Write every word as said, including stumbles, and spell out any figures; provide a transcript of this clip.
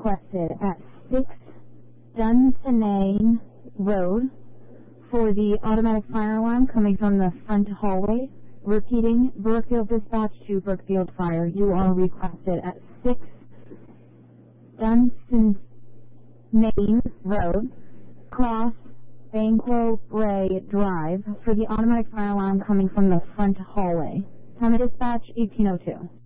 requested at six Dunsinane Road for the automatic fire alarm coming from the front hallway. Repeating, Brookfield Dispatch to Brookfield Fire. You are requested at six Dunsinane Road, Cross Banquo Bray Drive for the automatic fire alarm coming from the front hallway. Time of dispatch, eighteen oh two.